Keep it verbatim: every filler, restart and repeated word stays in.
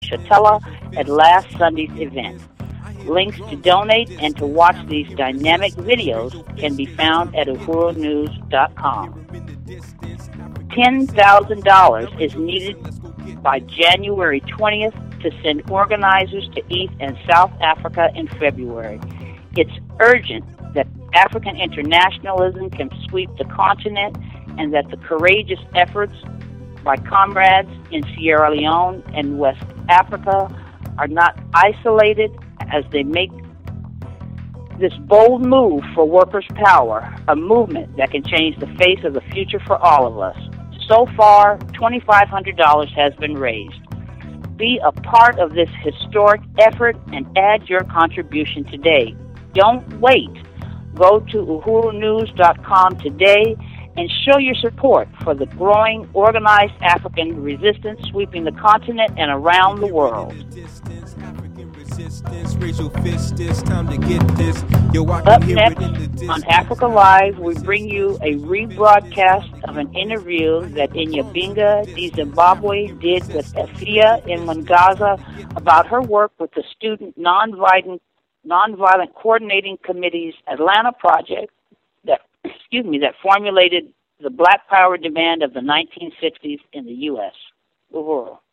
Chatella at last Sunday's event. Links to donate and to watch these dynamic videos can be found at uhuru news dot com. ten thousand dollars is needed by January twentieth to send organizers to East and South Africa in February. It's urgent that African internationalism can sweep the continent and that the courageous efforts by comrades in Sierra Leone and West Africa are not isolated as they make this bold move for workers' power, a movement that can change the face of the future for all of us. So far, two thousand five hundred dollars has been raised. Be a part of this historic effort and add your contribution today. Don't wait. Go to uhuru news dot com today and show your support for the growing organized African resistance sweeping the continent and around the world. Up next on Africa Live, we bring you a rebroadcast of an interview that Inyabinga di Zimbabwe did with Efia in Mwangaza about her work with the Student Nonviolent, Nonviolent Coordinating Committee's Atlanta project that, excuse me, that formulated the Black Power demand of the nineteen sixties in the U S. Uhuru.